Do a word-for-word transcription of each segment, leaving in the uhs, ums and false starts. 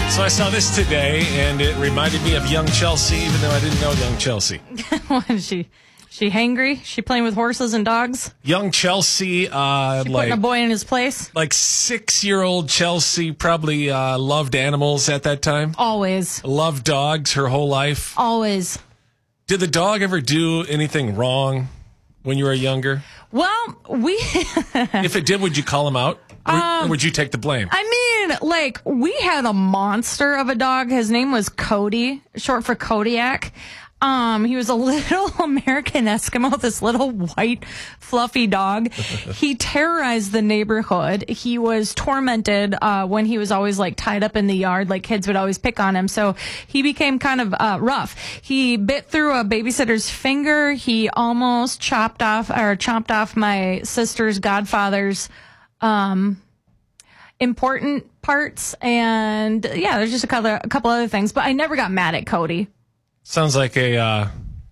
So I saw this today, and it reminded me of young Chelsea, even though I didn't know young Chelsea. What is she? She hangry? She playing with horses and dogs? Young Chelsea, uh, She like putting a boy in his place? like six-year-old Chelsea, probably uh, loved animals at that time. Always. Loved dogs her whole life. Always. Did the dog ever do anything wrong when you were younger? Well, we... If it did, would you call him out? Or, Um, or would you take the blame? I mean, like, we had a monster of a dog. His name was Cody, short for Kodiak. Um, he was a little American Eskimo, this little white, fluffy dog. He terrorized the neighborhood. He was tormented uh, when he was always, like, tied up in the yard. Like, kids would always pick on him. So he became kind of uh, rough. He bit through a babysitter's finger. He almost chopped off, or chopped off my sister's godfather's um, important parts. And, yeah, there's just a couple, a couple other things. But I never got mad at Cody. Sounds like a uh,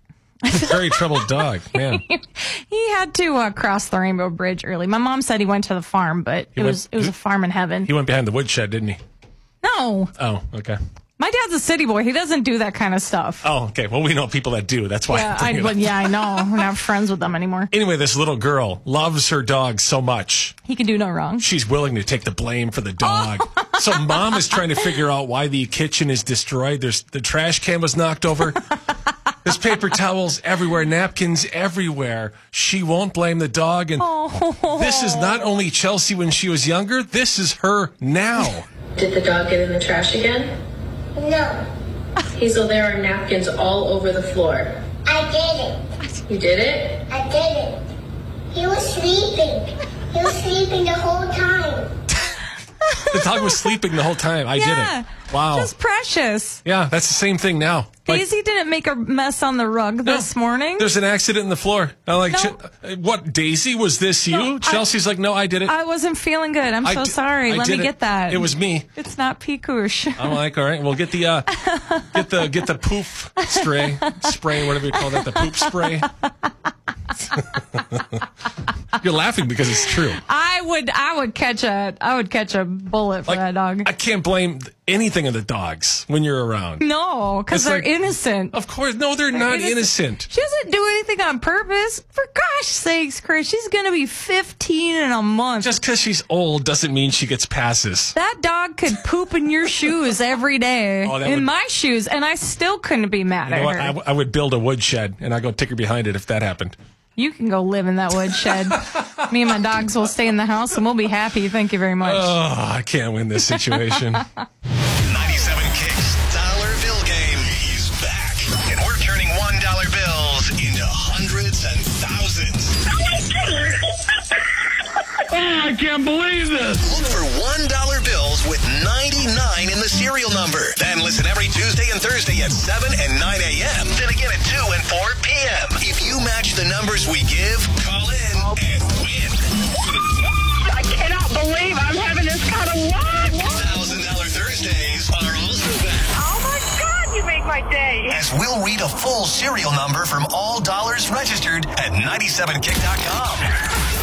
very troubled dog, man. He had to uh, cross the Rainbow Bridge early. My mom said he went to the farm, but He it went- was it was a farm in heaven. He went behind the woodshed, didn't he? No, Oh, okay. my dad's a city boy. He doesn't do that kind of stuff. Oh, okay. Well, we know people that do. That's why. yeah, I'm I, bringing it well, up. yeah, I know. We're not friends with them anymore. Anyway, this little girl loves her dog so much. He can do no wrong. She's willing to take the blame for the dog. So mom is trying to figure out why the kitchen is destroyed. There's the trash can was knocked over. There's paper towels everywhere, napkins everywhere. She won't blame the dog. And Oh. this is not only Chelsea when she was younger. This is her now. Did the dog get in the trash again? No, Hazel, there are napkins all over the floor. I didn't. You did it? I didn't. He was sleeping. He was sleeping the whole time. The dog was sleeping the whole time. I Yeah, did it. Wow. just precious. Yeah, that's the same thing now. Like, Daisy didn't make a mess on the rug no, this morning. There's an accident in the floor. I'm like, No. Ch- what, Daisy? Was this you? No, I- Chelsea's like, no, I did it. I wasn't feeling good. I'm I so di- sorry. I Let me did it. get that. It was me. It's not Pikush. I'm like, all right, well, get the uh, get the get the poof spray, spray, whatever you call that, the poop spray. You're laughing because it's true. I would, I would catch a, I would catch a bullet for Like, that dog. I can't blame anything of the dogs when you're around. no, because It's they're like- innocent. Of course, no, they're not innocent. innocent. She doesn't do anything on purpose. For gosh sakes, Chris, she's gonna be fifteen in a month. Just because she's old doesn't mean she gets passes. that dog could poop in your shoes every day, Oh, that in would- my shoes, and I still couldn't be mad You know at what? her. I, w- I would build a woodshed and I'd go take her behind it if that happened. you can go live in that woodshed. Me and my dogs will stay in the house, and we'll be happy. Thank you very much. Oh, I can't win this situation. ninety-seven Kicks dollar bill game. He's back. And we're turning one dollar bills into hundreds and thousands. I can't believe this. Look for one dollar bills with ninety-nine in the serial number. Then listen every Tuesday and Thursday at seven and nine a.m. Then again at two and four p.m. If you match the numbers we give, call in and win. I cannot believe I'm having this kind of luck. one thousand dollar Thursdays are also back. Oh my God, you make my day. As we'll read a full serial number from all dollars registered at ninety-seven kick dot com.